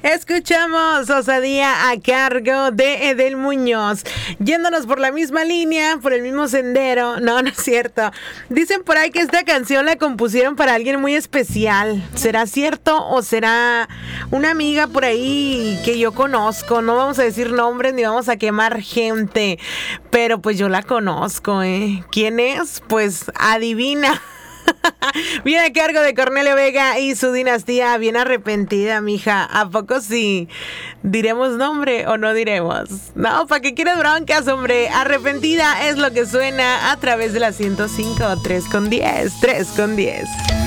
Escuchamos Osadía a cargo de Edel Muñoz. Yéndonos por la misma línea, por el mismo sendero. No es cierto. Dicen por ahí que esta canción la compusieron para alguien muy especial. ¿Será cierto o será una amiga por ahí que yo conozco? No vamos a decir nombres ni vamos a quemar gente, pero pues yo la conozco, ¿eh? ¿Quién es? Pues adivina. Viene a cargo de Cornelio Vega y su dinastía bien arrepentida, mija. ¿A poco sí? ¿Diremos nombre o no diremos? No, ¿para qué quieres broncas, hombre? Arrepentida es lo que suena a través de la 105, 3 con 10, 3 con 10.